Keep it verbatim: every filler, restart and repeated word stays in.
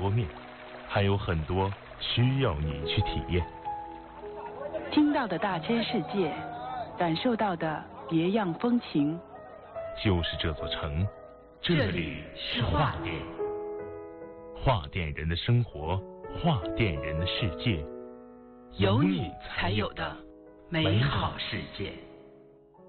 多面，还有很多需要你去体验。 听到的大千世界，感受到的别样风情， 就是这座城，这里是画店。画店人的生活，画店人的世界， 有你才有的美好世界。